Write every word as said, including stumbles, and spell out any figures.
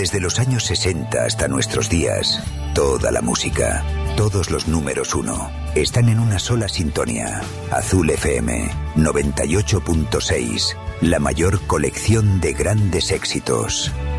Desde los años sesenta hasta nuestros días, toda la música, todos los números uno, están en una sola sintonía. Azul F M noventa y ocho punto seis, la mayor colección de grandes éxitos.